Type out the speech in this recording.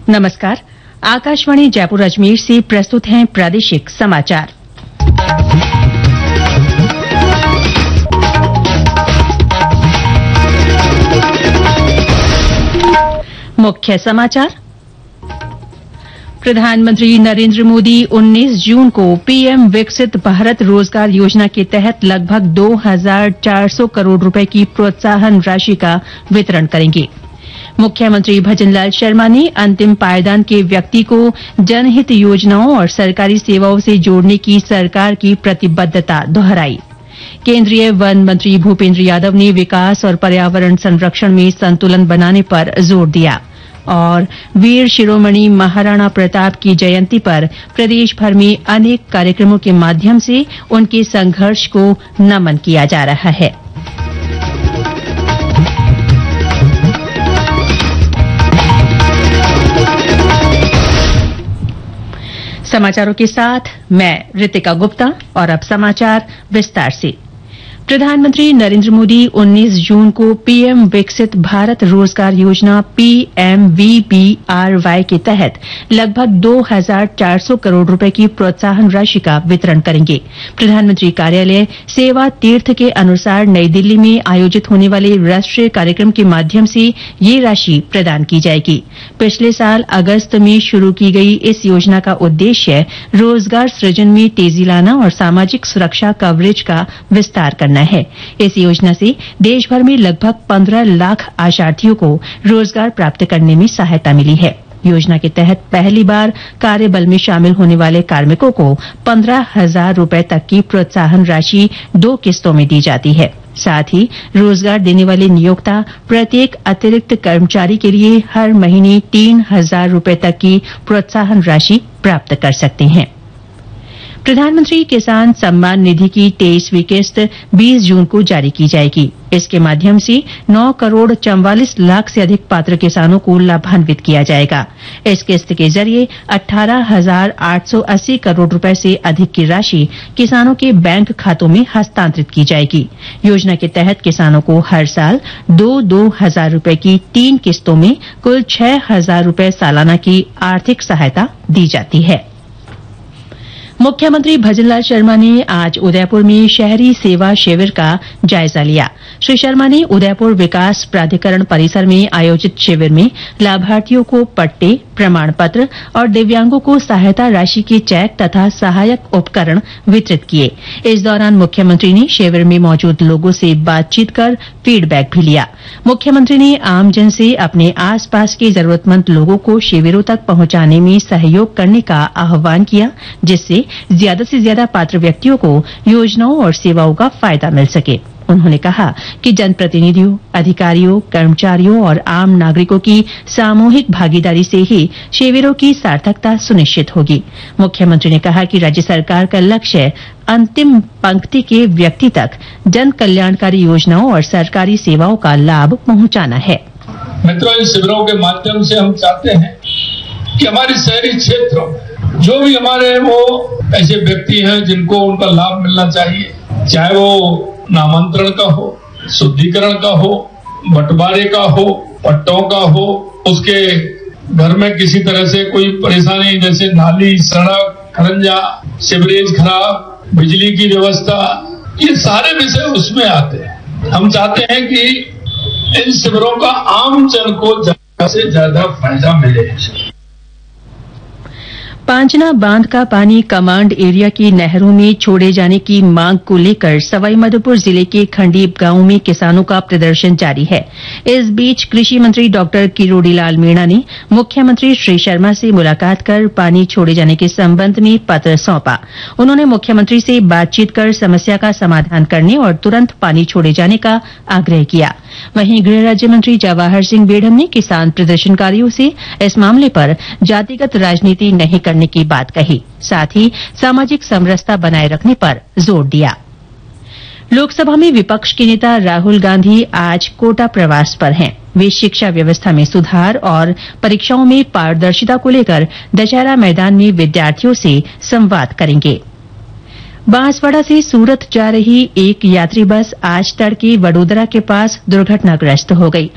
नमस्कार। आकाशवाणी जयपुर अजमेर से प्रस्तुत हैं प्रादेशिक समाचार। मुख्य समाचार। प्रधानमंत्री नरेंद्र मोदी 19 जून को पीएम विकसित भारत रोजगार योजना के तहत लगभग 2,400 करोड़ रुपए की प्रोत्साहन राशि का वितरण करेंगे। मुख्यमंत्री भजनलाल शर्मा ने अंतिम पायदान के व्यक्ति को जनहित योजनाओं और सरकारी सेवाओं से जोड़ने की सरकार की प्रतिबद्धता दोहराई। केंद्रीय वन मंत्री भूपेंद्र यादव ने विकास और पर्यावरण संरक्षण में संतुलन बनाने पर जोर दिया। और वीर शिरोमणि महाराणा प्रताप की जयंती पर प्रदेश भर में अनेक कार्यक्रमों के माध्यम से उनके संघर्ष को नमन किया जा रहा है। समाचारों के साथ मैं रितिका गुप्ता और अब समाचार विस्तार से। प्रधानमंत्री नरेंद्र मोदी 19 जून को पीएम विकसित भारत रोजगार योजना पीएमवीबीआरवाई के तहत लगभग 2,400 करोड़ रुपए की प्रोत्साहन राशि का वितरण करेंगे। प्रधानमंत्री कार्यालय सेवा तीर्थ के अनुसार नई दिल्ली में आयोजित होने वाले राष्ट्रीय कार्यक्रम के माध्यम से ये राशि प्रदान की जाएगी। पिछले साल अगस्त में शुरू की गई इस योजना का उद्देश्य रोजगार सृजन में तेजी लाना और सामाजिक सुरक्षा कवरेज का विस्तार करना है। इस योजना से देश भर में लगभग 15 लाख आशार्थियों को रोजगार प्राप्त करने में सहायता मिली है। योजना के तहत पहली बार कार्यबल में शामिल होने वाले कार्मिकों को 15,000 रुपए तक की प्रोत्साहन राशि 2 किस्तों में दी जाती है। साथ ही रोजगार देने वाले नियोक्ता प्रत्येक अतिरिक्त कर्मचारी के लिए हर महीने 3,000 रुपए तक की प्रोत्साहन राशि प्राप्त कर सकते हैं। प्रधानमंत्री किसान सम्मान निधि की 23वीं किस्त 20 जून को जारी की जाएगी। इसके माध्यम से 9 करोड़ 44 लाख से अधिक पात्र किसानों को लाभान्वित किया जाएगा। इस किस्त के जरिए 18,880 करोड़ रुपए से अधिक की राशि किसानों के बैंक खातों में हस्तांतरित की जाएगी। योजना के तहत किसानों को हर साल 2-2 हजार रुपए की 3 किस्तों में कुल 6,000 रुपए सालाना की आर्थिक सहायता दी जाती है। मुख्यमंत्री भजनलाल शर्मा ने आज उदयपुर में शहरी सेवा शिविर का जायजा लिया। श्री शर्मा ने उदयपुर विकास प्राधिकरण परिसर में आयोजित शिविर में लाभार्थियों को पट्टे, प्रमाण पत्र और दिव्यांगों को सहायता राशि के चेक तथा सहायक उपकरण वितरित किए। इस दौरान मुख्यमंत्री ने शिविर में मौजूद लोगों से बातचीत कर फीडबैक भी लिया। मुख्यमंत्री ने आमजन से अपने आसपास के जरूरतमंद लोगों को शिविरों तक पहुंचाने में सहयोग करने का आह्वान किया, जिससे ज्यादा से ज्यादा पात्र व्यक्तियों को योजनाओं और सेवाओं का फायदा मिल सके। उन्होंने कहा कि जनप्रतिनिधियों, अधिकारियों, कर्मचारियों और आम नागरिकों की सामूहिक भागीदारी से ही शिविरों की सार्थकता सुनिश्चित होगी। मुख्यमंत्री ने कहा कि राज्य सरकार का लक्ष्य अंतिम पंक्ति के व्यक्ति तक जन कल्याणकारी योजनाओं और सरकारी सेवाओं का लाभ पहुंचाना है। मित्रों, इन शिविरों के माध्यम से हम चाहते हैं कि हमारे शहरी क्षेत्रों में जो भी हमारे वो ऐसे व्यक्ति हैं जिनको उनका लाभ मिलना चाहिए, चाहे वो नामांतरण का हो, शुद्धिकरण का हो, बंटवारे का हो, पट्टों का हो, उसके घर में किसी तरह से कोई परेशानी जैसे नाली, सड़क, खरंजा, सीवरेज खराब, बिजली की व्यवस्था, ये सारे विषय उसमें आते हैं। हम चाहते हैं कि इन शिविरों का आम जन को ज्यादा से ज्यादा फायदा मिले। पांचना बांध का पानी कमांड एरिया की नहरों में छोड़े जाने की मांग को लेकर सवाईमाधोपुर जिले के खंडीप गांव में किसानों का प्रदर्शन जारी है। इस बीच कृषि मंत्री डॉक्टर किरोड़ीलाल मीणा ने मुख्यमंत्री श्री शर्मा से मुलाकात कर पानी छोड़े जाने के संबंध में पत्र सौंपा। उन्होंने मुख्यमंत्री से बातचीत कर समस्या का समाधान करने और तुरंत पानी छोड़े जाने का आग्रह किया। वहीं गृह राज्य मंत्री जवाहर सिंह बेढ़म ने किसान प्रदर्शनकारियों से इस मामले पर जातिगत राजनीति नहीं करने की बात कही। साथ ही सामाजिक समरसता बनाए रखने पर जोर दिया। लोकसभा में विपक्ष के नेता राहुल गांधी आज कोटा प्रवास पर हैं। वे शिक्षा व्यवस्था में सुधार और परीक्षाओं में पारदर्शिता को लेकर दशहरा मैदान में विद्यार्थियों से संवाद करेंगे। बांसवाड़ा से सूरत जा रही एक यात्री बस आज तड़के वडोदरा के पास दुर्घटनाग्रस्त हो गई।